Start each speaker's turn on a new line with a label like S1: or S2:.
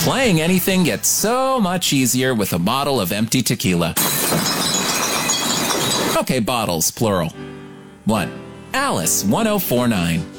S1: Playing anything gets so much easier with a bottle of empty tequila. Okay, bottles, plural. 1. Alice 1049.